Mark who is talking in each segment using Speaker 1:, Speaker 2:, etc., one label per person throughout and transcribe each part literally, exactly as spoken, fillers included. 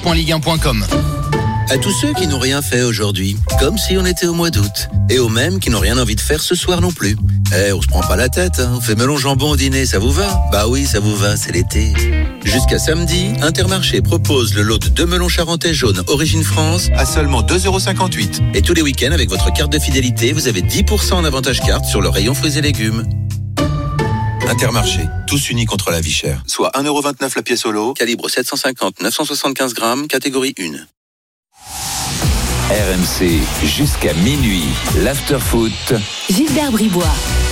Speaker 1: ligue un point com.
Speaker 2: À tous ceux qui n'ont rien fait aujourd'hui, comme si on était au mois d'août. Et aux mêmes qui n'ont rien envie de faire ce soir non plus. Eh, on se prend pas la tête, hein. On fait melon jambon au dîner, ça vous va ? Bah oui, ça vous va, c'est l'été. Jusqu'à samedi, Intermarché propose le lot de deux melons charentais jaunes Origine France à seulement deux euros cinquante-huit. Et tous les week-ends, avec votre carte de fidélité, vous avez dix pour cent en avantage carte sur le rayon fruits et légumes. Intermarché, tous unis contre la vie chère. Soit un euro vingt-neuf la pièce au lot, calibre sept cent cinquante neuf cent soixante-quinze grammes, catégorie un.
Speaker 3: R M C, jusqu'à minuit, l'after-foot.
Speaker 4: Gilbert Bribois.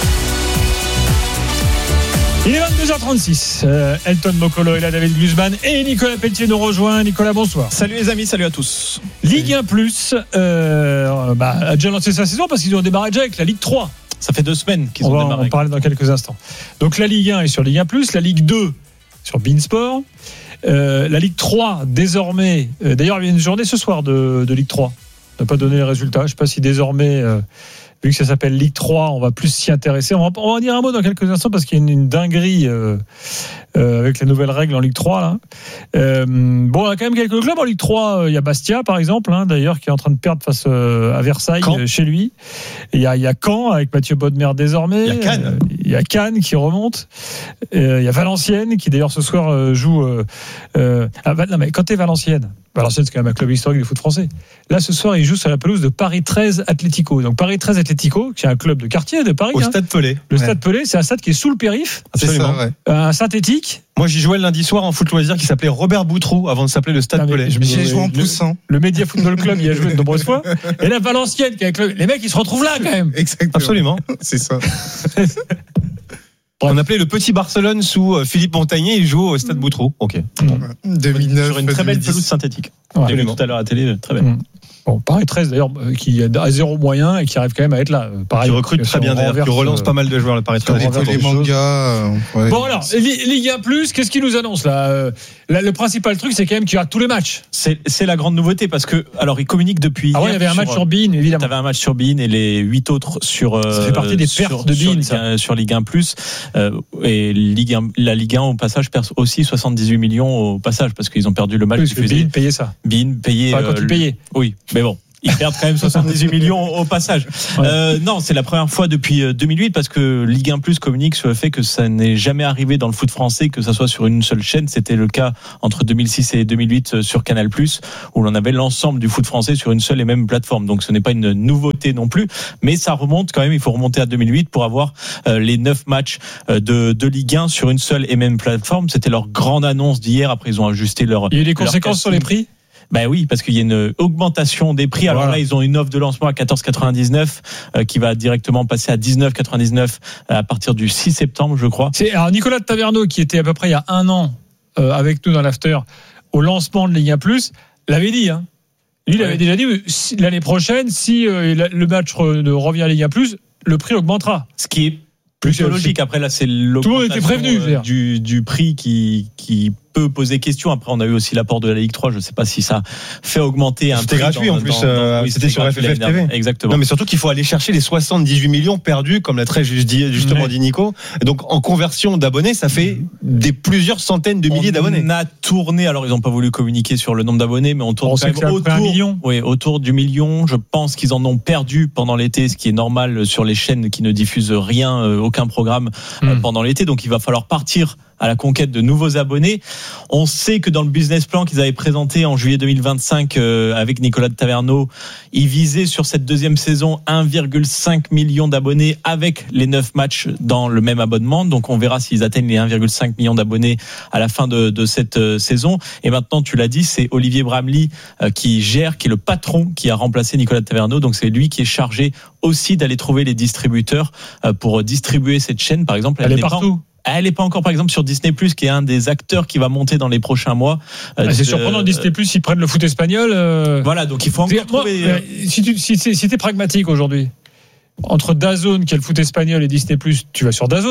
Speaker 5: Il est vingt-deux heures trente-six. Euh, Elton Mokolo est là, David Glusman et Nicolas Pelletier nous rejoint. Nicolas, bonsoir.
Speaker 6: Salut les amis, salut à tous.
Speaker 5: Ligue un plus euh, bah, a déjà lancé sa saison parce qu'ils ont démarré déjà avec la Ligue trois.
Speaker 6: Ça fait deux semaines qu'ils
Speaker 5: On
Speaker 6: ont
Speaker 5: va
Speaker 6: démarré.
Speaker 5: en parler dans quelques instants. Donc la Ligue un est sur Ligue un plus, la Ligue deux sur Beansport. Euh, la Ligue trois, désormais... Euh, d'ailleurs, il y a une journée ce soir de, de Ligue trois. On n'a pas donné les résultats. Je ne sais pas si désormais... Euh, vu que ça s'appelle Ligue trois, on va plus s'y intéresser. On va, on va dire un mot dans quelques instants parce qu'il y a une, une dinguerie euh, euh, avec les nouvelles règles en Ligue trois. Là. Euh, bon, on a quand même quelques clubs en Ligue trois. Il y a Bastia, par exemple, hein, d'ailleurs, qui est en train de perdre face euh, à Versailles, euh, chez lui. Il y, a, il y a Caen, avec Mathieu Bodmer désormais.
Speaker 6: Il y a Cannes.
Speaker 5: Euh, il y a Cannes qui remonte. Euh, il y a Valenciennes, qui d'ailleurs ce soir euh, joue... Euh, euh, ah, non, mais quand t'es Valenciennes, Valenciennes, c'est quand même un club historique du foot français. Là, ce soir, il joue sur la pelouse de Paris treize Atlético. Donc, Paris treize Atlético, qui est un club de quartier de Paris.
Speaker 6: Au
Speaker 5: hein.
Speaker 6: Stade Pelé.
Speaker 5: Le
Speaker 6: Ouais.
Speaker 5: Stade Pelé, c'est un stade qui est sous le périph'.
Speaker 6: Absolument.
Speaker 7: C'est ça, ouais.
Speaker 5: Un synthétique.
Speaker 6: Moi, j'y jouais le lundi soir en foot loisir qui s'appelait Robert Boutroux avant de s'appeler le Stade
Speaker 5: Non, mais
Speaker 6: Pelé.
Speaker 5: je me
Speaker 7: J'ai
Speaker 5: dis,
Speaker 7: joué en
Speaker 5: le-
Speaker 7: poussant.
Speaker 5: Le Média Football Club, il a joué de nombreuses fois. Et la Valenciennes, qui est avec le- les mecs, ils se retrouvent là, quand même.
Speaker 7: Exactement.
Speaker 6: Absolument.
Speaker 7: C'est ça.
Speaker 6: On appelait le petit Barcelone sous euh, Philippe Montagnier, il joue au Stade Boutroux. Ok.
Speaker 7: deux mille neuf.
Speaker 6: Sur une très belle
Speaker 7: deux mille dix.
Speaker 6: pelouse synthétique.
Speaker 5: Ouais.
Speaker 6: J'ai vu tout à l'heure à la télé, très belle.
Speaker 5: Mm. Bon, Paris treize, d'ailleurs, euh, qui a zéro moyen et qui arrive quand même à être là. Pareil,
Speaker 6: Qui recrute très bien d'ailleurs, qui relance pas mal de joueurs, le Paris
Speaker 7: Sur
Speaker 6: treize.
Speaker 7: les, les mangas. euh, ouais.
Speaker 5: Bon alors, Li- Ligue un plus, qu'est-ce qu'il nous annonce là, euh, là Le principal truc, c'est quand même qu'il y aura tous les matchs.
Speaker 6: C'est, c'est la grande nouveauté parce que, alors, ils communiquent depuis.
Speaker 5: Ah ouais, il y
Speaker 6: hier
Speaker 5: avait un match sur Bein, évidemment.
Speaker 6: T'avais un match sur Bein et les huit autres sur. Euh,
Speaker 5: Ça fait partie des
Speaker 6: sur-
Speaker 5: pertes de
Speaker 6: sur,
Speaker 5: Bein,
Speaker 6: Ligue un- sur Ligue un plus. Euh, et Ligue un, la Ligue un, au passage, perd aussi soixante-dix-huit millions au passage parce qu'ils ont perdu le match
Speaker 5: Parce que
Speaker 6: diffusé.
Speaker 5: Bein payait ça.
Speaker 6: Bein payé.
Speaker 5: Enfin, quand
Speaker 6: euh,
Speaker 5: il payait.
Speaker 6: Oui, mais bon. Ils perdent quand même soixante-dix-huit millions au passage.
Speaker 5: Ouais.
Speaker 6: Euh, non, c'est la première fois depuis deux mille huit parce que Ligue un plus communique sur le fait que ça n'est jamais arrivé dans le foot français que ça soit sur une seule chaîne. C'était le cas entre deux mille six et deux mille huit sur Canal plus, où l'on avait l'ensemble du foot français sur une seule et même plateforme. Donc ce n'est pas une nouveauté non plus, mais ça remonte quand même. Il faut remonter à deux mille huit pour avoir euh, les neuf matchs euh, de, de Ligue un sur une seule et même plateforme. C'était leur grande annonce d'hier. Après, ils ont ajusté leur.
Speaker 5: Il y a eu des
Speaker 6: leur
Speaker 5: conséquences sur les prix.
Speaker 6: Ben oui, parce qu'il y a une augmentation des prix. Alors
Speaker 5: voilà.
Speaker 6: là, ils ont une offre de lancement à quatorze quatre-vingt-dix-neuf euh, qui va directement passer à dix-neuf quatre-vingt-dix-neuf à partir du six septembre, je crois.
Speaker 5: C'est alors Nicolas de Taverneau qui était à peu près il y a un an euh, avec nous dans l'after au lancement de Ligue un plus, l'avait dit. Hein. Lui, il
Speaker 6: Ouais.
Speaker 5: avait déjà dit si, l'année prochaine, si euh, le match re, de, revient à Ligue un plus, le prix augmentera.
Speaker 6: Ce qui est
Speaker 5: Plus
Speaker 6: plutôt logique. Après là, c'est
Speaker 5: Tout le monde était prévenu, je veux dire.
Speaker 6: l'augmentation euh, du, du prix qui qui peut poser question. Après, on a eu aussi l'apport de la Ligue trois. Je ne sais pas si ça fait augmenter un
Speaker 7: C'était
Speaker 6: prix
Speaker 7: gratuit
Speaker 6: dans-
Speaker 7: en plus.
Speaker 6: dans- dans-
Speaker 7: euh,
Speaker 6: oui,
Speaker 7: c'était sur
Speaker 6: gratuit
Speaker 7: F F F
Speaker 6: l'année
Speaker 7: T V.
Speaker 6: dernière. Exactement.
Speaker 7: Non, mais surtout qu'il faut aller chercher les soixante-dix-huit millions perdus, comme l'a très juste dit, justement
Speaker 5: Ouais.
Speaker 7: dit Nico. Et donc, en conversion d'abonnés, ça fait des plusieurs centaines de milliers d'abonnés.
Speaker 6: On a tourné, alors ils n'ont pas voulu communiquer sur le nombre d'abonnés, mais on tourne
Speaker 5: On
Speaker 6: quand
Speaker 5: sait
Speaker 6: même
Speaker 5: que c'est à peu près un
Speaker 6: autour,
Speaker 5: million.
Speaker 6: oui, autour du million. Je pense qu'ils en ont perdu pendant l'été, ce qui est normal sur les chaînes qui ne diffusent rien, euh, aucun programme euh,
Speaker 5: Mm.
Speaker 6: pendant l'été. Donc il va falloir partir à la conquête de nouveaux abonnés. On sait que dans le business plan qu'ils avaient présenté en juillet deux mille vingt-cinq euh, avec Nicolas de Taverneau, ils visaient sur cette deuxième saison un virgule cinq million d'abonnés avec les neuf matchs dans le même abonnement. Donc on verra s'ils atteignent les un virgule cinq million d'abonnés à la fin de, de cette euh, saison. Et maintenant, tu l'as dit, c'est Olivier Bramley euh, qui gère, qui est le patron, qui a remplacé Nicolas de Taverneau. Donc c'est lui qui est chargé aussi d'aller trouver les distributeurs euh, pour distribuer cette chaîne. Par exemple,
Speaker 5: Elle est
Speaker 6: n'est pas-
Speaker 5: partout.
Speaker 6: Elle n'est pas encore, par exemple, sur Disney+, qui est un des acteurs qui va monter dans les prochains mois. Euh,
Speaker 5: Ah, c'est
Speaker 6: de-
Speaker 5: surprenant, Disney plus, ils prennent le foot espagnol. euh,
Speaker 6: Voilà, donc il faut encore
Speaker 5: Moi,
Speaker 6: trouver.
Speaker 5: euh, si tu si, si, si t'es pragmatique aujourd'hui, entre DAZN qui est le foot espagnol et Disney plus, tu vas sur DAZN.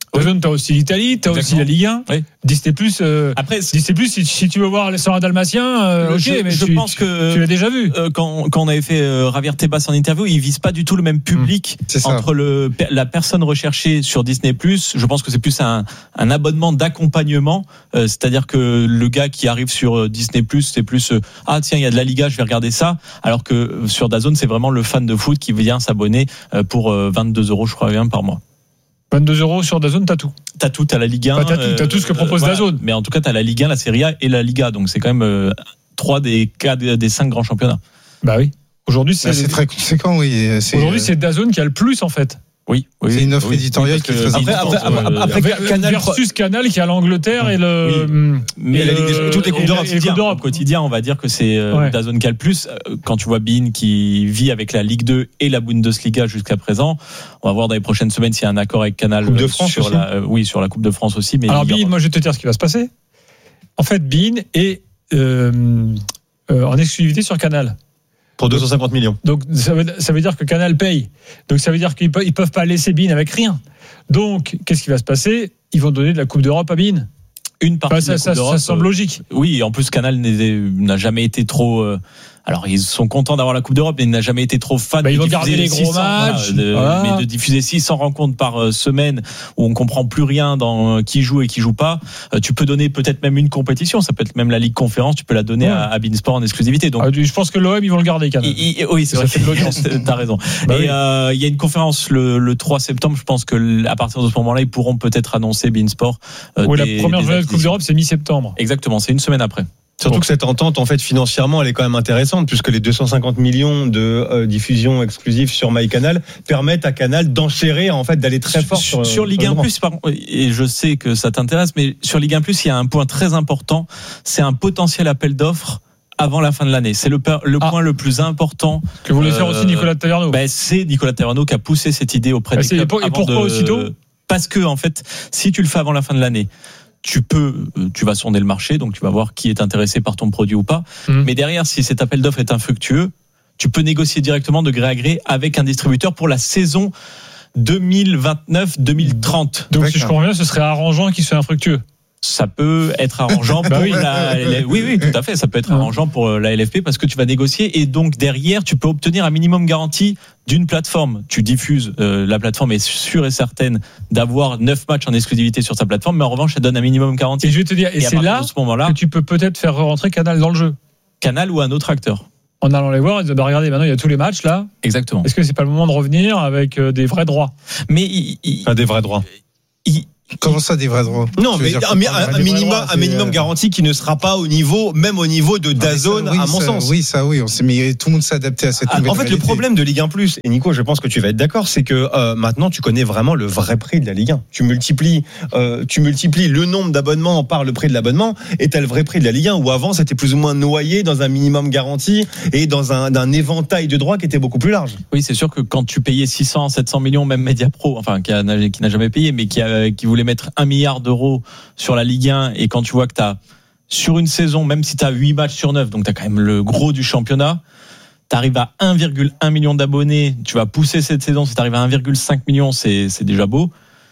Speaker 5: DAZN, t'as aussi l'Italie, t'as aussi la Ligue un.
Speaker 6: Oui.
Speaker 5: Disney+, euh,
Speaker 6: Après,
Speaker 5: Disney+, si, si tu veux voir les Soins dalmatiens, euh, ok,
Speaker 6: je,
Speaker 5: mais
Speaker 6: je
Speaker 5: tu,
Speaker 6: pense que
Speaker 5: tu l'as déjà vu.
Speaker 6: euh, quand, quand on avait fait euh, Javier Tebas en interview, il vise pas du tout le même public
Speaker 1: C'est ça.
Speaker 6: entre le, la personne recherchée sur Disney+. Je pense que c'est plus un, un abonnement d'accompagnement, euh, c'est-à-dire que le gars qui arrive sur euh, Disney+, c'est plus euh, ah tiens, il y a de la Liga, je vais regarder ça, alors que euh, sur DAZN, c'est vraiment le fan de foot qui vient s'abonner euh, pour euh, vingt-deux euros, je crois bien, par mois.
Speaker 5: vingt-deux euros sur DAZN, t'as tout.
Speaker 6: T'as tout, t'as la Ligue un.
Speaker 5: Bah, t'as tout, t'as tout ce que propose
Speaker 6: voilà.
Speaker 5: DAZN.
Speaker 6: Mais en tout cas, t'as la Ligue un, la Serie A et la Liga. Donc c'est quand même euh, trois des quatre des cinq grands championnats.
Speaker 5: Bah oui. Aujourd'hui, c'est,
Speaker 1: Bah, c'est très conséquent, oui. C'est,
Speaker 5: aujourd'hui, c'est DAZN qui a le plus, en fait.
Speaker 6: Oui, oui.
Speaker 1: C'est une offre
Speaker 6: oui,
Speaker 1: éditoriale
Speaker 6: oui,
Speaker 1: qui est très
Speaker 7: Après,
Speaker 6: importante.
Speaker 7: après, après,
Speaker 6: Euh,
Speaker 7: après,
Speaker 5: Après,
Speaker 7: Canal
Speaker 5: versus Canal qui a l'Angleterre et le.
Speaker 6: Oui. Mais
Speaker 5: et
Speaker 6: la
Speaker 5: le-
Speaker 6: Ligue des- toutes les coupes
Speaker 5: et
Speaker 6: d'Europe,
Speaker 5: et les coupes
Speaker 6: au
Speaker 5: d'Europe.
Speaker 6: quotidien, on va dire que c'est euh,
Speaker 5: Ouais.
Speaker 6: DAZN qui a le plus. Euh, Quand tu vois Bein qui vit avec la Ligue deux et la Bundesliga jusqu'à présent, on va voir dans les prochaines semaines s'il y a un accord avec Canal
Speaker 7: Coupe de
Speaker 6: euh,
Speaker 7: France
Speaker 6: sur
Speaker 7: aussi.
Speaker 6: la, euh, oui, sur la Coupe de France aussi. Mais
Speaker 5: Alors,
Speaker 6: il y aura-
Speaker 5: Bein, moi, je vais te dire ce qui va se passer. En fait, Bein est euh, euh, en exclusivité sur Canal.
Speaker 7: pour deux cent cinquante millions.
Speaker 5: Donc, ça veut, ça veut dire que Canal paye. Donc, ça veut dire qu'ils ne peuvent pas laisser Bein avec rien. Donc, qu'est-ce qui va se passer ? Ils vont donner de la Coupe d'Europe à Bein.
Speaker 6: une partie
Speaker 5: Bah,
Speaker 6: de
Speaker 5: ça,
Speaker 6: la Coupe
Speaker 5: ça,
Speaker 6: d'Europe,
Speaker 5: ça semble
Speaker 6: euh,
Speaker 5: logique.
Speaker 6: Oui, en plus Canal n'est- n'a jamais été trop. euh, alors ils sont contents d'avoir la Coupe d'Europe, mais il n'a jamais été trop fan
Speaker 5: Bah,
Speaker 6: de
Speaker 5: ils vont
Speaker 6: diffuser
Speaker 5: garder les gros
Speaker 6: six cents,
Speaker 5: matchs,
Speaker 6: voilà, de-
Speaker 5: voilà.
Speaker 6: mais de diffuser six cents rencontres par euh, semaine où on comprend plus rien dans euh, qui joue et qui joue pas. Euh, tu peux donner peut-être même une compétition, ça peut être même la Ligue Conférence, tu peux la donner
Speaker 5: Ouais.
Speaker 6: à, à beIN Sport en exclusivité. Donc
Speaker 5: Ah, je pense que l'O M, ils vont le garder, Canal.
Speaker 6: il- il- oui, c'est
Speaker 5: Ça
Speaker 6: vrai.
Speaker 5: fait de l'audience.
Speaker 6: T'as raison.
Speaker 5: Bah
Speaker 6: et
Speaker 5: oui.
Speaker 6: euh, il y a une conférence le, le trois septembre. Je pense que à partir de ce moment-là, ils pourront peut-être annoncer beIN Sport. euh,
Speaker 5: Oui,
Speaker 6: des-
Speaker 5: la première
Speaker 6: des
Speaker 5: journée de Coupe
Speaker 6: acquisitions.
Speaker 5: d'Europe, c'est mi-septembre.
Speaker 6: Exactement, c'est une semaine après.
Speaker 7: Surtout
Speaker 5: Bon.
Speaker 7: que cette entente, en fait, financièrement, elle est quand même intéressante, puisque les deux cent cinquante millions de euh, diffusion exclusive sur MyCanal permettent à Canal d'enchérir, en fait, d'aller très fort
Speaker 6: sur,
Speaker 7: sur,
Speaker 6: sur Ligue
Speaker 7: le
Speaker 6: un
Speaker 7: droit.
Speaker 6: plus, par contre, et je sais que ça t'intéresse, mais sur Ligue un plus, il y a un point très important, c'est un potentiel appel d'offres avant la fin de l'année. C'est le, per- le
Speaker 5: Ah.
Speaker 6: point le plus important.
Speaker 5: Que voulait faire
Speaker 6: Euh,
Speaker 5: aussi Nicolas Taverneau.
Speaker 6: Ben, c'est Nicolas Taverneau qui a poussé cette idée auprès
Speaker 5: Ah,
Speaker 6: des
Speaker 5: c'est-
Speaker 6: clubs.
Speaker 5: et pour- et
Speaker 6: avant
Speaker 5: pourquoi
Speaker 6: de-
Speaker 5: aussitôt
Speaker 6: Parce que, en fait, si tu le fais avant la fin de l'année, tu peux, euh, tu vas sonder le marché, donc tu vas voir qui est intéressé par ton produit ou pas.
Speaker 5: Mhm.
Speaker 6: Mais derrière, si cet appel d'offres est infructueux, tu peux négocier directement de gré à gré avec un distributeur pour la saison deux mille vingt-neuf deux mille trente.
Speaker 5: Donc, si je
Speaker 1: D'accord.
Speaker 5: comprends bien, ce serait arrangeant qu'il soit infructueux.
Speaker 6: Ça peut être arrangeant pour
Speaker 5: Bah oui.
Speaker 6: la, la- oui, oui, tout à fait. Ça peut être
Speaker 5: Ouais.
Speaker 6: arrangeant pour euh, la L F P parce que tu vas négocier et donc derrière, tu peux obtenir un minimum garanti d'une plateforme. Tu diffuses, euh, la plateforme est sûre et certaine d'avoir neuf matchs en exclusivité sur sa plateforme, mais en revanche, elle donne un minimum garanti.
Speaker 5: Et je vais te dire, et,
Speaker 6: Et à
Speaker 5: c'est
Speaker 6: partir
Speaker 5: là
Speaker 6: de ce moment-là,
Speaker 5: que tu peux peut-être faire rentrer Canal dans le jeu.
Speaker 6: Canal ou un autre acteur.
Speaker 5: En allant les voir, ils disent, bah, regardez, maintenant il y a tous les matchs là.
Speaker 6: Exactement.
Speaker 5: Est-ce que c'est pas le moment de revenir avec euh, des vrais droits ?
Speaker 6: Mais il, il-
Speaker 7: Enfin, des vrais droits.
Speaker 6: il-
Speaker 1: Comment ça, des vrais droits?
Speaker 7: Non,
Speaker 1: Je veux
Speaker 7: mais
Speaker 1: dire,
Speaker 7: un,
Speaker 1: faut
Speaker 7: un-
Speaker 1: pas-
Speaker 7: un
Speaker 1: des
Speaker 7: minimum,
Speaker 1: vrais droits,
Speaker 7: un minimum
Speaker 1: c'est, euh,
Speaker 7: garanti qui ne sera pas au niveau, même au niveau de
Speaker 1: Ah, mais ça,
Speaker 7: DAZN,
Speaker 1: oui,
Speaker 7: à mon
Speaker 1: ça,
Speaker 7: sens.
Speaker 1: Oui, ça, oui, on sait, mais tout le monde s'est adapté à cette
Speaker 7: Ah,
Speaker 1: nouvelle
Speaker 7: en fait, le
Speaker 1: réalité.
Speaker 7: problème de Ligue un plus, et Nico, je pense que tu vas être d'accord, c'est que euh, maintenant tu connais vraiment le vrai prix de la Ligue un. Tu multiplies, euh, tu multiplies le nombre d'abonnements par le prix de l'abonnement, et t'as le vrai prix de la Ligue un. Où avant c'était plus ou moins noyé dans un minimum garanti et dans un, d'un éventail de droits qui était beaucoup plus large.
Speaker 6: oui, c'est sûr que quand tu payais six cents, sept cents millions, même Mediapro, enfin, qui, a, qui n'a jamais payé, mais qui, a, qui voulait mettre un milliard d'euros sur la Ligue un, et quand tu vois que tu as, sur une saison, même si tu as huit matchs sur neuf, donc tu as quand même le gros du championnat, tu arrives à un virgule un million d'abonnés, tu vas pousser cette saison, si tu arrives à un virgule cinq million, c'est, c'est déjà beau.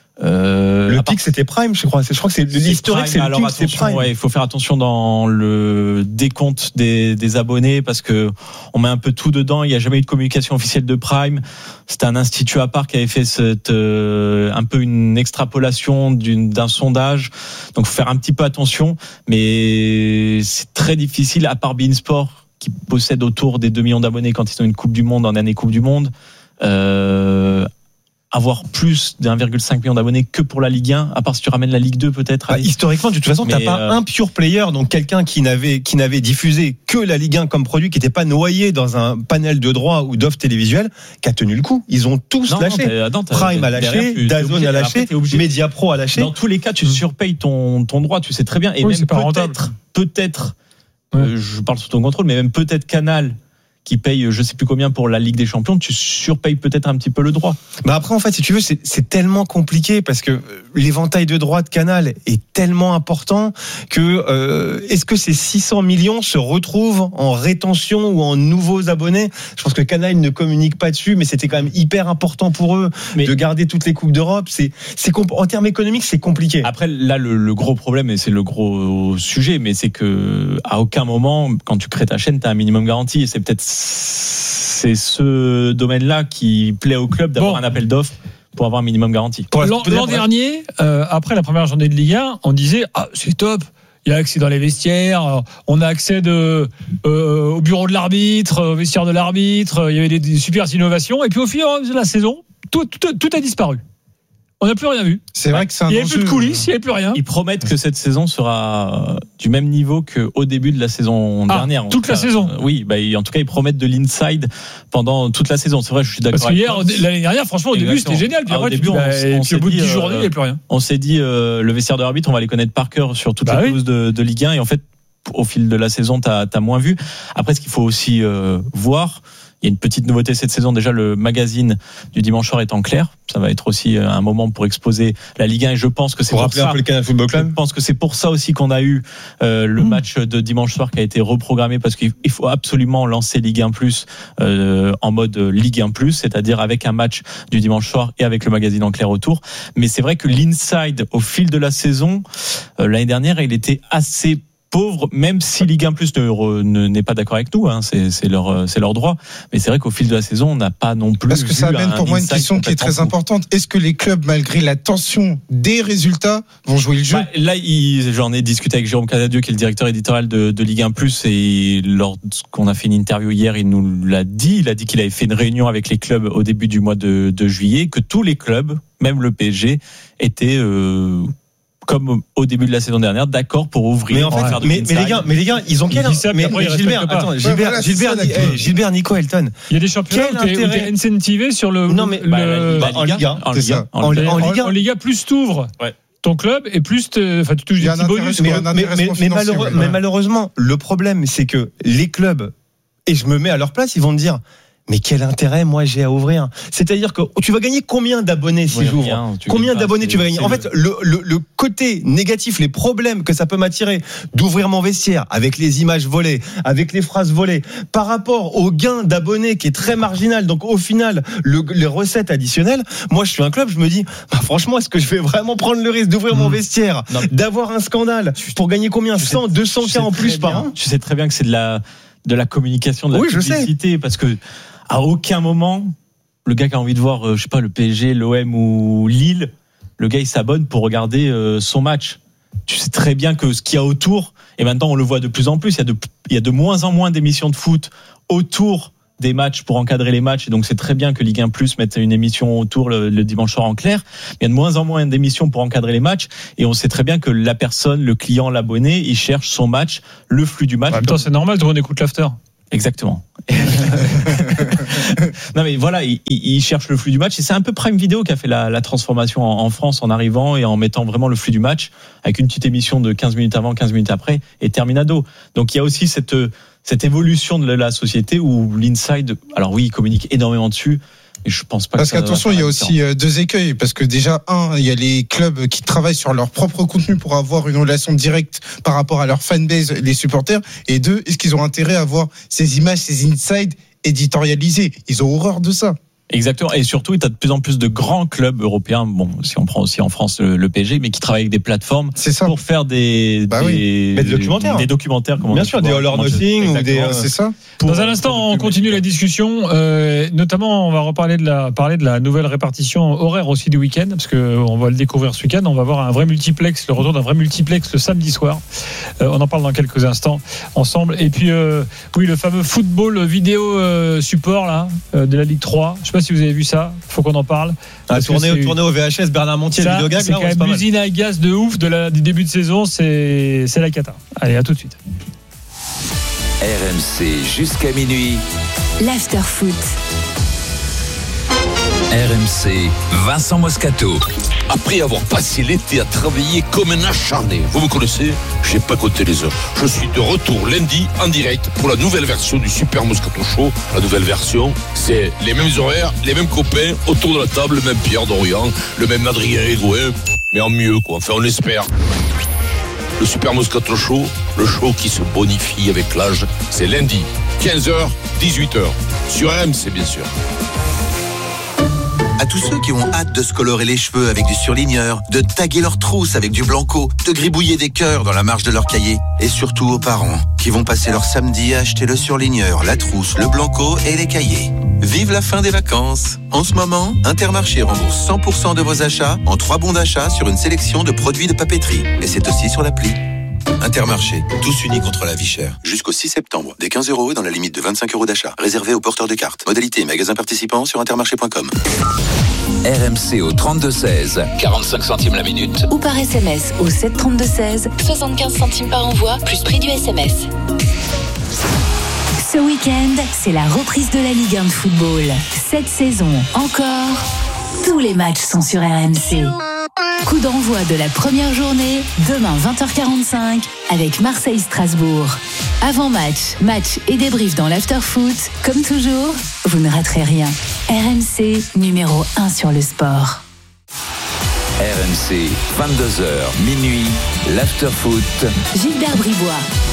Speaker 6: Euh,
Speaker 7: Le
Speaker 6: à part-
Speaker 7: pic c'était Prime, je crois. C'est- Je crois que c'est
Speaker 6: c'est
Speaker 7: l'historique,
Speaker 6: Prime,
Speaker 7: c'est le
Speaker 6: alors
Speaker 7: pic, c'est
Speaker 6: attention,
Speaker 7: Prime.
Speaker 6: ouais, il faut faire attention dans le décompte des, des abonnés parce que on met un peu tout dedans. Il n'y a jamais eu de communication officielle de Prime. C'était un institut à part qui avait fait cette, euh, un peu une extrapolation d'une, d'un sondage. Donc, faut faire un petit peu attention. Mais c'est très difficile, à part beIN Sport, qui possède autour des deux millions d'abonnés quand ils ont une Coupe du Monde en année Coupe du Monde. Euh, avoir plus d'un virgule cinq million d'abonnés que pour la Ligue un, à part si tu ramènes la Ligue deux peut-être.
Speaker 7: Bah, historiquement, de toute façon, t'as
Speaker 6: Mais,
Speaker 7: pas
Speaker 6: euh,
Speaker 7: un pure player, donc quelqu'un qui n'avait qui n'avait diffusé que la Ligue un comme produit, qui n'était pas noyé dans un panel de droits ou d'offres télévisuelles, qui a tenu le coup. Ils ont tous
Speaker 6: Non, non,
Speaker 7: lâché.
Speaker 6: t'as- attends, t'as-
Speaker 7: Prime a
Speaker 6: derrière,
Speaker 7: lâché,
Speaker 6: tu- t'es
Speaker 7: DAZN
Speaker 6: obligé-
Speaker 7: a
Speaker 6: après,
Speaker 7: lâché,
Speaker 6: t'es obligé.
Speaker 7: Mediapro a lâché.
Speaker 6: Dans tous les cas, tu surpayes ton, ton droit, tu sais très bien. Et
Speaker 5: Oui,
Speaker 6: même
Speaker 5: c'est pas rentable.
Speaker 6: peut-être, peut-être,
Speaker 5: Ouais.
Speaker 6: euh, je parle sous ton contrôle, mais même peut-être Canal, qui paye je sais plus combien pour la Ligue des Champions, tu surpayes peut-être un petit peu le droit.
Speaker 7: Bah après, en fait, si tu veux, c'est, c'est tellement compliqué parce que l'éventail de droits de Canal est tellement important que euh, est-ce que ces six cents millions se retrouvent en rétention ou en nouveaux abonnés? Je pense que Canal ne communique pas dessus, mais c'était quand même hyper important pour eux mais de garder toutes les coupes d'Europe. C'est, c'est comp- en termes économiques, c'est compliqué.
Speaker 6: Après, là, le, le gros problème, et c'est le gros sujet, mais c'est que à aucun moment, quand tu crées ta chaîne, tu as un minimum garanti. Et c'est peut-être c'est ce domaine-là qui plaît au club d'avoir bon. un appel d'offres pour avoir un minimum garanti.
Speaker 5: L'an, l'an dernier, euh, après la première journée de Ligue un, on disait ah c'est top. Il y a accès dans les vestiaires, on a accès de, euh, au bureau de l'arbitre, au vestiaire de l'arbitre, il y avait des, des super innovations. Et puis au fil de la saison, tout, tout, tout a disparu. On n'a plus rien vu.
Speaker 1: C'est vrai que c'est un
Speaker 5: Il n'y avait plus de coulisses, il n'y avait plus rien.
Speaker 6: Ils promettent que cette saison sera du même niveau qu'au début de la saison
Speaker 5: ah,
Speaker 6: dernière.
Speaker 5: Toute la saison.
Speaker 6: Euh, oui, bah, en tout cas, ils promettent de l'inside pendant toute la saison. C'est vrai, je suis d'accord.
Speaker 5: Parce qu'hier, l'année dernière, franchement, au début, c'était génial. Puis
Speaker 6: ah,
Speaker 5: après,
Speaker 6: au début,
Speaker 5: tu, bah,
Speaker 6: on, on
Speaker 5: puis au bout de dix journées, il
Speaker 6: euh,
Speaker 5: n'y avait plus rien.
Speaker 6: On s'est dit, euh, le vestiaire de l'arbitre, on va les connaître par cœur sur toute
Speaker 5: bah
Speaker 6: la
Speaker 5: oui.
Speaker 6: pelouse de, de Ligue un. Et en fait, au fil de la saison, tu as moins vu. Après, ce qu'il faut aussi euh, voir, il y a une petite nouveauté cette saison. Déjà, le magazine du dimanche soir est en clair. Ça va être aussi un moment pour exposer la Ligue un. Et je pense que c'est
Speaker 7: pour,
Speaker 6: pour
Speaker 7: rappeler
Speaker 6: ça.
Speaker 7: un peu le Canal Football Club.
Speaker 6: Je pense que c'est pour ça aussi qu'on a eu euh, le mmh. match de dimanche soir qui a été reprogrammé parce qu'il faut absolument lancer Ligue un plus euh, en mode Ligue un plus, c'est-à-dire avec un match du dimanche soir et avec le magazine en clair autour. Mais c'est vrai que l'inside au fil de la saison euh, l'année dernière, il était assez pauvre, même si Ligue un plus ne, ne, n'est pas d'accord avec nous, hein, c'est, c'est, leur, c'est leur droit. Mais c'est vrai qu'au fil de la saison, on n'a pas non plus.
Speaker 1: Parce que ça amène pour moi une question qui est très importante. Est-ce que les clubs, malgré la tension des résultats, vont jouer le jeu?
Speaker 6: bah, Là, il, j'en ai discuté avec Jérôme Casadieu, qui est le directeur éditorial de, de Ligue un plus, et lorsqu'on a fait une interview hier, il nous l'a dit. Il a dit qu'il avait fait une réunion avec les clubs au début du mois de, de juillet, que tous les clubs, même le P S G, étaient euh, comme au début de la saison dernière, d'accord pour ouvrir.
Speaker 7: Mais en fait, mais, mais les gars, mais les gars, ils ont quel
Speaker 5: intérêt?
Speaker 7: Mais, mais Gilbert, attends, Gilbert, ouais, voilà, Gilbert, Gilbert, eh, Gilbert, Nico Elton.
Speaker 5: Il y a des championnats où t'es, où t'es incentivé sur le.
Speaker 7: Non mais
Speaker 5: le,
Speaker 7: bah, bah,
Speaker 6: en Ligue un,
Speaker 7: en
Speaker 6: Ligue un,
Speaker 7: en Ligue un, en Ligue un,
Speaker 5: en Ligue un, plus t'ouvres.
Speaker 6: Ouais.
Speaker 5: Ton club et plus enfin tu touches des petits bonus.
Speaker 7: Mais, mais, mais, mais, malheureux, ouais. mais malheureusement, le problème, c'est que les clubs, et je me mets à leur place, ils vont me dire. Mais quel intérêt moi j'ai à ouvrir? C'est-à-dire que tu vas gagner combien d'abonnés si oui, j'ouvre rien, Combien d'abonnés tu vas gagner? En fait, le, le, le côté négatif, les problèmes que ça peut m'attirer d'ouvrir mon vestiaire avec les images volées, avec les phrases volées, par rapport au gain d'abonnés qui est très marginal. Donc au final, le, les recettes additionnelles. Moi, je suis un club, je me dis, bah, franchement, est-ce que je vais vraiment prendre le risque d'ouvrir mmh. mon vestiaire, non. d'avoir un scandale pour gagner combien? cent, deux cents K en plus par an?
Speaker 6: Tu sais très bien que c'est de la de la communication, de la
Speaker 7: oui,
Speaker 6: publicité, parce que à aucun moment, le gars qui a envie de voir, euh, je sais pas, le P S G, l'O M ou Lille, le gars il s'abonne pour regarder euh, son match. Tu sais très bien que ce qu'il y a autour, et maintenant on le voit de plus en plus, il y a de, il y a de moins en moins d'émissions de foot autour des matchs pour encadrer les matchs, et donc c'est très bien que Ligue un plus mette une émission autour le, le dimanche soir en clair. Il y a de moins en moins d'émissions pour encadrer les matchs, et on sait très bien que la personne, le client, l'abonné, il cherche son match, le flux du match.
Speaker 5: En même temps, c'est normal, tout le monde écoute l'after.
Speaker 6: Exactement. Non mais voilà, il, il cherche le flux du match, et c'est un peu Prime Video qui a fait la, la transformation en, en France en arrivant et en mettant vraiment le flux du match avec une petite émission de quinze minutes avant, quinze minutes après et terminado. Donc il y a aussi cette cette évolution de la société où l'inside, alors oui, il communique énormément dessus. Et je pense pas
Speaker 1: parce
Speaker 6: que
Speaker 1: qu'attention, il y a aussi deux écueils. Parce que déjà, un, il y a les clubs qui travaillent sur leur propre contenu pour avoir une relation directe par rapport à leur fanbase, les supporters. Et deux, est-ce qu'ils ont intérêt à avoir ces images, ces insides éditorialisés? Ils ont horreur de ça.
Speaker 6: Exactement, et surtout, tu as de plus en plus de grands clubs européens, bon, si on prend aussi en France le, le P S G, mais qui travaillent avec des plateformes pour faire des,
Speaker 7: bah
Speaker 6: des,
Speaker 7: oui. des, des documentaires,
Speaker 6: des documentaires,
Speaker 7: bien sûr, des All or Nothing ou des,
Speaker 1: euh, c'est ça.
Speaker 5: Pour, Dans un instant, on continue la discussion. Euh, notamment, on va reparler de la parler de la nouvelle répartition horaire aussi du week-end, parce que on va le découvrir ce week-end. On va voir un vrai multiplex, le retour d'un vrai multiplex le samedi soir. Euh, on en parle dans quelques instants ensemble. Et puis, euh, oui, le fameux football vidéo euh, support là euh, de la Ligue trois. Je sais pas si vous avez vu ça. Faut qu'on en parle.
Speaker 7: Ah, tourner, tourner au V H S, Bernard Montiel,
Speaker 5: ça,
Speaker 7: vidéogag.
Speaker 5: C'est
Speaker 7: là,
Speaker 5: quand même l'usine à gaz de ouf de la, du début de saison. C'est, c'est la cata. Allez, à tout de suite.
Speaker 3: R M C jusqu'à minuit.
Speaker 4: L'after foot.
Speaker 3: R M C, Vincent Moscato.
Speaker 4: après avoir passé l'été à travailler comme un acharné. Vous me connaissez, j'ai pas compté les heures. Je suis de retour lundi en direct pour la nouvelle version du Super Moscato Show. La nouvelle version, c'est les mêmes horaires, les mêmes copains, autour de la table, le même Pierre Dorian, le même Adrien Egoin, mais en mieux quoi, enfin on espère. Le Super Moscato Show, le show qui se bonifie avec l'âge, c'est lundi, quinze heures, dix-huit heures, sur R M C bien sûr.
Speaker 2: À tous ceux qui ont hâte de se colorer les cheveux avec du surligneur, de taguer leurs trousses avec du blanco, de gribouiller des cœurs dans la marge de leur cahier, et surtout aux parents qui vont passer leur samedi à acheter le surligneur, la trousse, le blanco et les cahiers. Vive la fin des vacances. En ce moment, Intermarché rembourse cent pour cent de vos achats en trois bons d'achat sur une sélection de produits de papeterie. Et c'est aussi sur l'appli. Intermarché, tous unis contre la vie chère. Jusqu'au six septembre, des quinze euros et dans la limite de vingt-cinq euros d'achat. Réservé aux porteurs de cartes. Modalité et magasins participants sur intermarché point com.
Speaker 3: R M C au trente-deux seize, quarante-cinq centimes la minute.
Speaker 8: Ou par S M S au sept trente-deux seize, soixante-quinze centimes par envoi, plus prix du S M S. Ce week-end, c'est la reprise de la Ligue un de football. Cette saison encore, tous les matchs sont sur R M C. Coup d'envoi de la première journée, demain vingt heures quarante-cinq, avec Marseille-Strasbourg. Avant match, match et débrief dans l'after-foot. Comme toujours, vous ne raterez rien. R M C, numéro un sur le sport.
Speaker 3: R M C, vingt-deux heures, minuit, l'after-foot.
Speaker 8: Gilbert Bribois.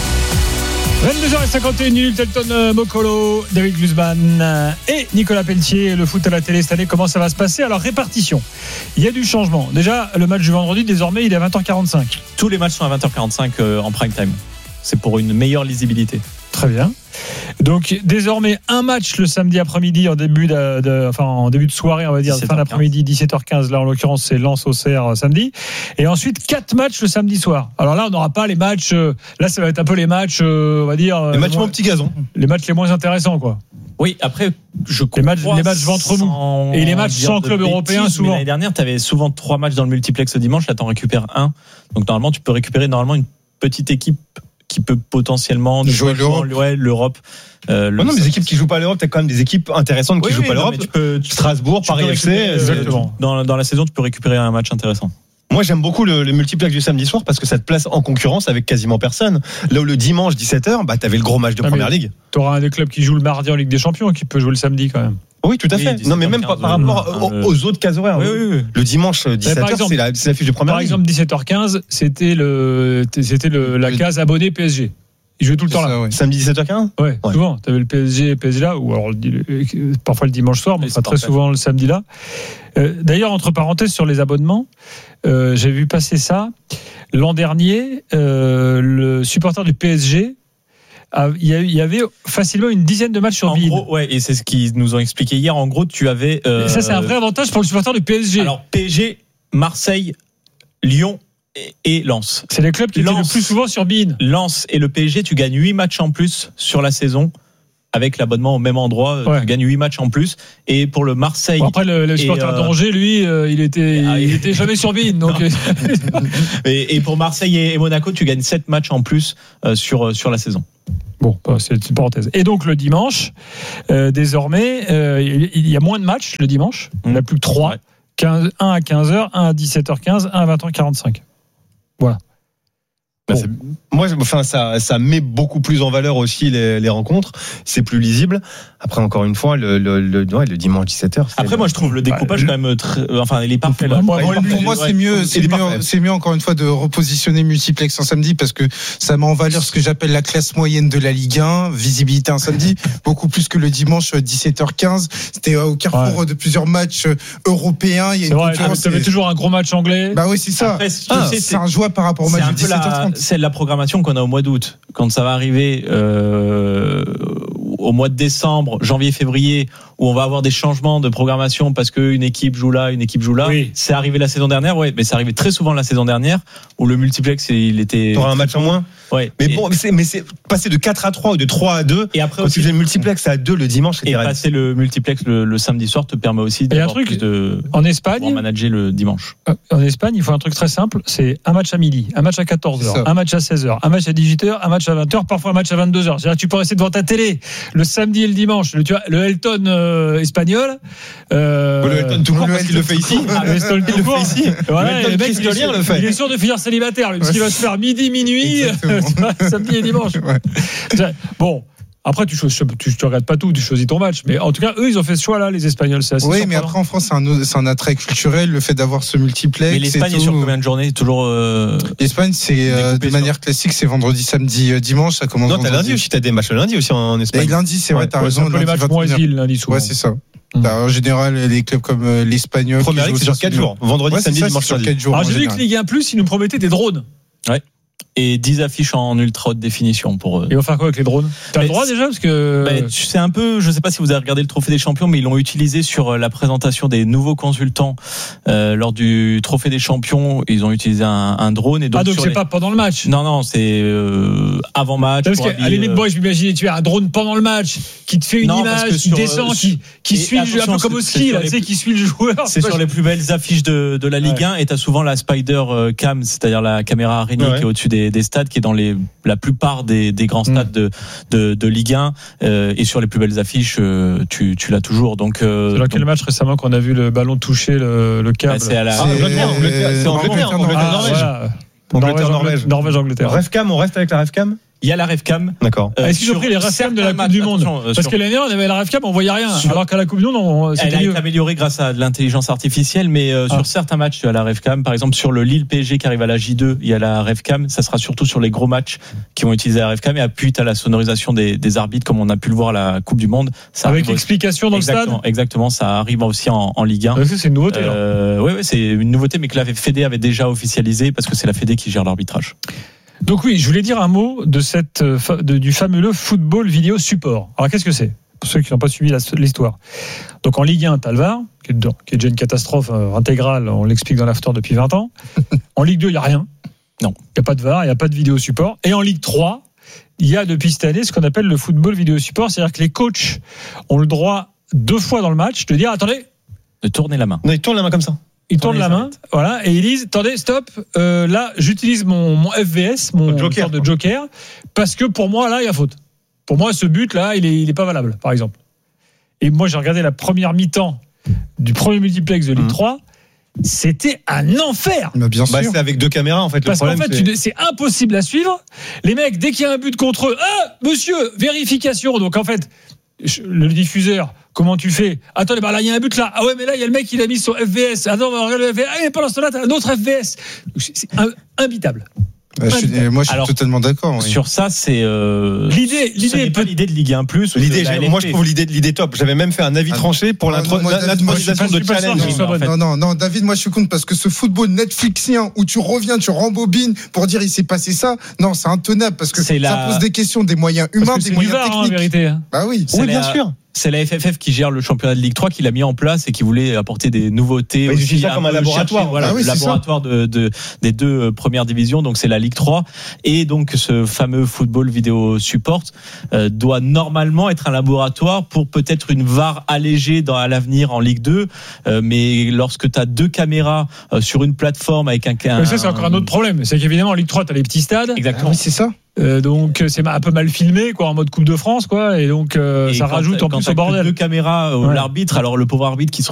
Speaker 5: vingt-deux heures cinquante et une minutes, Elton Mokolo, David Glusman et Nicolas Pelletier. Le foot à la télé cette année, comment ça va se passer? Alors, répartition. Il y a du changement. Déjà, le match du vendredi, désormais, il est à vingt heures quarante-cinq.
Speaker 6: Tous les matchs sont à vingt heures quarante-cinq euh, en prime time. C'est pour une meilleure lisibilité.
Speaker 5: Très bien. Donc, désormais, un match le samedi après-midi en début de, de, enfin, en début de soirée, on va dire, fin d'après-midi, dix-sept heures quinze. Là, en l'occurrence, c'est Lens-Auxerre samedi. Et ensuite, quatre matchs le samedi soir. Alors là, on n'aura pas les matchs. Euh, là, ça va être un peu les matchs, euh, on va dire.
Speaker 7: Les matchs
Speaker 5: moins,
Speaker 7: mon petit gazon.
Speaker 5: Les matchs les moins intéressants, quoi.
Speaker 6: Oui, après, je
Speaker 5: les matchs, les matchs ventre mou. Et les matchs sans club européen, souvent.
Speaker 6: L'année dernière, tu avais souvent trois matchs dans le multiplex le dimanche. Là, tu en récupères un. Donc, normalement, tu peux récupérer normalement une petite équipe qui peut potentiellement
Speaker 1: jouer l'Europe.
Speaker 6: Ouais, l'Europe. Euh, le...
Speaker 7: oh non, mais les équipes qui jouent pas l'Europe, t'as quand même des équipes intéressantes qui
Speaker 6: oui,
Speaker 7: jouent
Speaker 6: oui,
Speaker 7: pas
Speaker 6: non,
Speaker 7: l'Europe.
Speaker 6: Tu peux, tu,
Speaker 7: Strasbourg,
Speaker 6: tu
Speaker 7: Paris F C.
Speaker 6: Exactement. Dans, dans la saison, tu peux récupérer un match intéressant.
Speaker 7: Moi, j'aime beaucoup le, le multiplex du samedi soir parce que ça te place en concurrence avec quasiment personne. Là où le dimanche, dix-sept heures, bah, t'avais le gros match de
Speaker 5: ah,
Speaker 7: Première Ligue.
Speaker 5: T'auras un des clubs qui joue le mardi en Ligue des Champions qui peut jouer le samedi quand même.
Speaker 7: Oui, tout à fait. Oui, non, mais même par, par rapport euh, aux, aux autres cases horaires.
Speaker 6: Oui, oui, oui.
Speaker 7: Le dimanche, dix-sept heures, c'est la, c'est la fiche de Première
Speaker 5: Par
Speaker 7: Ligue.
Speaker 5: exemple, dix-sept heures quinze, c'était, le, c'était le, la case abonné P S G. Il jouait tout le temps ça, là.
Speaker 7: Ouais. Samedi dix-sept heures quinze
Speaker 5: ouais, ouais, souvent. Tu avais le P S G, P S G là, ou alors le, parfois le dimanche soir, mais pas très souvent le samedi là. Euh, d'ailleurs, entre parenthèses, sur les abonnements, euh, j'ai vu passer ça. L'an dernier, euh, le supporter du P S G, il y avait facilement une dizaine de matchs sur Bein.
Speaker 6: Ouais, et c'est ce qu'ils nous ont expliqué hier. En gros, tu avais. Euh,
Speaker 5: et ça, c'est un vrai avantage pour le supporter du P S G.
Speaker 6: Alors, P S G, Marseille, Lyon et Lens.
Speaker 5: C'est les clubs qui Lens, étaient le plus souvent sur Bein.
Speaker 6: Lens et le P S G, tu gagnes huit matchs en plus sur la saison. Avec l'abonnement au même endroit, ouais. Tu gagnes huit matchs en plus. Et pour le Marseille.
Speaker 5: Bon, après, le, le supporter euh, d'Angers, lui, euh, il était, ah, il était jamais sur Bein. Donc...
Speaker 6: et, et pour Marseille et Monaco, tu gagnes sept matchs en plus euh, sur, sur la saison.
Speaker 5: Bon, c'est une parenthèse. Et donc, le dimanche, euh, désormais, euh, il y a moins de matchs le dimanche. Mmh. Il n'y en a plus que trois. Ouais. un à quinze heures, un à dix-sept heures quinze, un à vingt heures quarante-cinq. Voilà.
Speaker 7: Bah bon. Moi, enfin, ça, ça met beaucoup plus en valeur aussi les, les rencontres. C'est plus lisible. Après, encore une fois, le, le, le, ouais, le dimanche dix-sept heures.
Speaker 6: Après, moi, je trouve le découpage bah, quand même très, enfin, il est parfait.
Speaker 1: Pour moi, moi, pour moi c'est mieux, c'est mieux, c'est mieux encore une fois de repositionner multiplex en samedi parce que ça met en valeur ce que j'appelle la classe moyenne de la Ligue un, visibilité un samedi, beaucoup plus que le dimanche dix-sept heures quinze. C'était au carrefour ouais. de plusieurs matchs européens. Il y a
Speaker 5: c'est vrai, tu avais toujours un gros match anglais.
Speaker 1: Bah oui, c'est ça. Après, ah, sais, c'est, c'est un joueur par rapport au match de dix-sept heures trente.
Speaker 6: C'est la programmation qu'on a au mois d'août. Quand ça va arriver euh, au mois de décembre, janvier, février, où on va avoir des changements de programmation parce qu'une équipe joue là, une équipe joue là. Oui. C'est arrivé la saison dernière, ouais, mais c'est arrivé très souvent la saison dernière où le multiplex, il était.
Speaker 7: T'auras un match en moins.
Speaker 6: Ouais.
Speaker 7: Mais et bon, mais c'est, mais c'est passé de quatre à trois ou de trois à deux.
Speaker 6: Et après,
Speaker 7: quand aussi, tu faisais le multiplex à deux le dimanche,
Speaker 6: et passer le multiplex le, le samedi soir te permet aussi d'avoir un truc, plus de.
Speaker 5: En Espagne,
Speaker 6: manager le dimanche.
Speaker 5: En Espagne, il faut un truc très simple, c'est un match à midi, un match à quatorze heures, un match à seize heures, un match à dix-huit heures, un match à vingt heures, parfois un match à vingt-deux heures. C'est-à-dire que tu peux rester devant ta télé le samedi et le dimanche. Le, tu vois, le Elton. Euh, euh, espagnol. Euh,
Speaker 7: Le Wellington tout court parce qu'il le fait ici.
Speaker 5: Ah, mais Stol tout
Speaker 7: Il le
Speaker 5: court.
Speaker 7: fait ici.
Speaker 5: Voilà,
Speaker 7: Le
Speaker 5: et le mec, il est,
Speaker 7: Cristolien
Speaker 5: sûr,
Speaker 7: le fait.
Speaker 5: il est sûr de finir célibataire, lui, parce qu'il va se faire midi, minuit, samedi et dimanche.
Speaker 1: Ouais.
Speaker 5: Bon. Après, tu ne tu, tu regardes pas tout, tu choisis ton match. Mais en tout cas, eux, ils ont fait ce choix-là, les Espagnols. C'est assez
Speaker 1: Oui,
Speaker 5: surprenant.
Speaker 1: mais après, en France, c'est un, c'est un attrait culturel, le fait d'avoir ce multiplex.
Speaker 6: Mais l'Espagne est,
Speaker 1: tout.
Speaker 6: sur combien de journées? Toujours. Euh...
Speaker 1: L'Espagne, c'est euh, de
Speaker 6: sur...
Speaker 1: manière classique, c'est vendredi, samedi, euh, dimanche. Ça commence
Speaker 7: Non, t'as
Speaker 1: vendredi.
Speaker 7: lundi aussi, t'as des matchs le lundi aussi en Espagne.
Speaker 1: Et lundi, c'est vrai,
Speaker 7: Ouais,
Speaker 1: t'as
Speaker 5: Ouais,
Speaker 1: raison.
Speaker 5: c'est un peu les matchs moisis lundi souvent.
Speaker 1: Ouais, c'est ça.
Speaker 5: Mmh.
Speaker 1: Bah, en général, les clubs comme euh, l'Espagnol.
Speaker 7: Première ligue, c'est sur quatre jours. Vendredi,
Speaker 1: Ouais,
Speaker 7: samedi,
Speaker 1: ça,
Speaker 7: dimanche,
Speaker 1: sur
Speaker 7: lundi.
Speaker 1: quatre jours.
Speaker 5: Alors,
Speaker 1: en
Speaker 5: j'ai vu que
Speaker 1: général.
Speaker 5: Ligue un Plus, ils nous promettaient des drones.
Speaker 6: Ouais. Et dix affiches en ultra haute définition pour eux.
Speaker 5: Ils vont faire quoi avec les drones? T'as
Speaker 6: Mais
Speaker 5: le droit déjà parce que
Speaker 6: bah, c'est un peu, je sais pas si vous avez regardé le Trophée des Champions, mais ils l'ont utilisé sur la présentation des nouveaux consultants euh, lors du Trophée des Champions. Ils ont utilisé un, un drone et donc,
Speaker 5: ah donc
Speaker 6: sur
Speaker 5: c'est
Speaker 6: les...
Speaker 5: pas pendant le match.
Speaker 6: Non non, c'est euh, avant match.
Speaker 5: Parce
Speaker 6: pour
Speaker 5: qu'à la
Speaker 6: habiller,
Speaker 5: limite,
Speaker 6: euh,
Speaker 5: moi, je m'imaginais tu as un drone pendant le match qui te fait une
Speaker 6: Non, parce que
Speaker 5: image, qui
Speaker 6: sur,
Speaker 5: descend,
Speaker 6: euh,
Speaker 5: qui, qui
Speaker 6: et
Speaker 5: suit le jeu, un
Speaker 6: attention,
Speaker 5: peu comme au
Speaker 6: c'est- c'est
Speaker 5: ski,
Speaker 6: sur
Speaker 5: là,
Speaker 6: les-
Speaker 5: tu sais, qui suit le joueur.
Speaker 6: C'est sur les plus belles affiches de, de la Ligue
Speaker 5: Ouais.
Speaker 6: un et t'as souvent la Spider euh, Cam, c'est-à-dire la caméra araignée
Speaker 7: Ouais.
Speaker 6: qui est au-dessus des, des stades, qui est dans les, la plupart des, des grands stades
Speaker 5: Mm.
Speaker 6: de, de, de Ligue un euh, et sur les plus belles affiches, euh, tu, tu l'as toujours. Donc, euh,
Speaker 5: C'est dans quel
Speaker 6: donc,
Speaker 5: match récemment qu'on a vu le ballon toucher le, le câble?
Speaker 6: bah, c'est à la.
Speaker 7: Ah, Angleterre, Angleterre, c'est Angleterre,
Speaker 1: Ah,
Speaker 7: Angleterre,
Speaker 5: Ah,
Speaker 7: Norvège.
Speaker 5: voilà.
Speaker 7: Angleterre,
Speaker 5: Norvège,
Speaker 7: Norvège.
Speaker 5: Norvège, Angleterre.
Speaker 7: Revcam, on reste avec la Revcam.
Speaker 6: Il y a la Revcam.
Speaker 7: D'accord.
Speaker 6: euh,
Speaker 5: Est-ce qu'ils ont
Speaker 6: sur
Speaker 5: pris les Revcam de la
Speaker 6: certains
Speaker 5: Coupe
Speaker 6: matchs,
Speaker 5: du Monde?
Speaker 6: attention, euh,
Speaker 5: Parce
Speaker 6: sur-
Speaker 5: que l'année dernière, on avait la Revcam, on voyait rien.
Speaker 6: Sur-
Speaker 5: Alors qu'à la Coupe du Monde, on-
Speaker 6: Elle
Speaker 5: c'était
Speaker 6: a
Speaker 5: mieux.
Speaker 6: été améliorée grâce à de l'intelligence artificielle, mais euh,
Speaker 5: Ah.
Speaker 6: sur certains matchs, tu as la Revcam. Par exemple, sur le Lille P S G qui arrive à la J deux, il y a la Revcam. Ça sera surtout sur les gros matchs qui vont utiliser la Revcam. Et appuie à la sonorisation des, des arbitres, comme on a pu le voir à la Coupe du Monde. Ça
Speaker 5: Avec
Speaker 6: arrive aussi-
Speaker 5: explication dans
Speaker 6: exactement,
Speaker 5: le stade.
Speaker 6: exactement, ça arrive aussi en, en Ligue un.
Speaker 5: Parce que c'est une nouveauté. là.
Speaker 6: Euh, ouais, ouais, c'est une nouveauté, mais que la Fédé avait déjà officialisé parce que c'est la Fédé qui gère l'arbitrage.
Speaker 5: Donc oui, je voulais dire un mot de cette, euh, fa- de- du fameux football vidéo support. Alors qu'est-ce que c'est? Pour ceux qui n'ont pas suivi la- l'histoire. Donc en Ligue un, t'as le V A R, qui est, dedans, qui est déjà une catastrophe euh, intégrale, on l'explique dans l'after depuis vingt ans. En Ligue deux, il n'y a rien.
Speaker 6: Non.
Speaker 5: Il n'y a pas de V A R, il n'y a pas de vidéo support. Et en Ligue trois, il y a depuis cette année ce qu'on appelle le football vidéo support, c'est-à-dire que les coachs ont le droit deux fois dans le match de dire attendez,
Speaker 6: De tourner la main.
Speaker 7: Non, il tourne la main comme ça.
Speaker 5: ils tournent
Speaker 6: Tourner
Speaker 5: la
Speaker 6: les
Speaker 5: main,
Speaker 6: arbitres.
Speaker 5: voilà, et ils disent attendez, stop, euh, là, j'utilise mon, mon F V S, mon
Speaker 7: Le joker,
Speaker 5: sorte de joker, parce que pour moi, là, il y a faute. Pour moi, ce but-là, il est, il est pas valable, par exemple. Et moi, j'ai regardé la première mi-temps du premier multiplex de Ligue
Speaker 7: Mmh.
Speaker 5: trois, c'était un enfer.
Speaker 1: Bah, bien sûr.
Speaker 7: Bah, c'est avec deux caméras en fait. Le
Speaker 5: Parce qu'en
Speaker 7: problème,
Speaker 5: fait,
Speaker 7: c'est-
Speaker 5: tu- c'est impossible à suivre. Les mecs, dès qu'il y a un but contre eux, ah, monsieur, vérification. Donc en fait, je- le diffuseur, comment tu fais? Attendez, bah là, il y a un but là. Ah ouais, mais là, il y a le mec, il a mis son F V S. Attends, on va regarder le F V S. Ah, et pendant ce temps-là, t'as un autre F V S. C'est c'est un- imbitable.
Speaker 1: Bah, je suis- moi, je suis
Speaker 6: Alors,
Speaker 1: totalement d'accord. oui.
Speaker 6: Sur ça, c'est. Euh,
Speaker 5: L'idée,
Speaker 6: ce
Speaker 5: l'idée
Speaker 6: n'est
Speaker 5: est
Speaker 6: pas
Speaker 5: peut-
Speaker 6: l'idée de Ligue un plus. ou de
Speaker 7: L'idée,
Speaker 6: la
Speaker 7: j'ai-
Speaker 6: L F P.
Speaker 7: moi je trouve l'idée, l'idée top. J'avais même fait un avis
Speaker 1: Ah,
Speaker 7: tranché pour
Speaker 1: ah,
Speaker 7: l'intro-
Speaker 1: non, moi, David,
Speaker 7: l'intronisation
Speaker 5: moi, je suis
Speaker 7: de
Speaker 5: pas sûr
Speaker 7: challenge.
Speaker 5: que ce soit
Speaker 6: en fait.
Speaker 1: Non, non, non, David, moi je suis contre parce que ce football Netflixien où tu reviens, tu rembobines pour dire il s'est passé ça, non, c'est intenable parce que
Speaker 6: C'est
Speaker 1: ça
Speaker 6: la-
Speaker 1: pose des questions, des moyens
Speaker 5: parce
Speaker 1: humains,
Speaker 5: que
Speaker 1: des
Speaker 5: c'est du
Speaker 1: moyens
Speaker 5: V A R, hein, en
Speaker 1: techniques.
Speaker 5: vérité. hein.
Speaker 1: Bah oui.
Speaker 6: C'est
Speaker 7: Oui, bien
Speaker 6: la-
Speaker 7: sûr.
Speaker 6: C'est la F F F qui gère le championnat de Ligue trois qui l'a mis en place et qui voulait apporter des nouveautés.
Speaker 7: Bah, ils
Speaker 6: aussi,
Speaker 7: utilisent ça comme un
Speaker 6: peu
Speaker 7: laboratoire.
Speaker 6: chercher, voilà,
Speaker 1: Ah oui,
Speaker 6: le
Speaker 1: c'est ça.
Speaker 6: laboratoire de, de, des deux euh, premières divisions. Donc c'est la Ligue trois. Et donc ce fameux football vidéo support euh, doit normalement être un laboratoire pour peut-être une V A R allégée dans, à l'avenir en Ligue deux. Euh, mais lorsque tu as deux caméras euh, sur une plateforme avec un... un
Speaker 5: Mais ça, c'est encore un autre problème. C'est qu'évidemment, en Ligue trois, t'as les petits stades.
Speaker 1: Ah
Speaker 6: Exactement.
Speaker 1: oui, c'est ça.
Speaker 5: Euh, donc, c'est un peu mal filmé, quoi, en mode Coupe de France, quoi. Et donc, euh,
Speaker 6: Et
Speaker 5: ça
Speaker 6: quand-
Speaker 5: rajoute en
Speaker 6: quand
Speaker 5: plus
Speaker 6: t'as
Speaker 5: au
Speaker 6: que
Speaker 5: bordel.
Speaker 6: deux caméras, euh,
Speaker 5: Ouais.
Speaker 6: l'arbitre, alors le pauvre arbitre qui se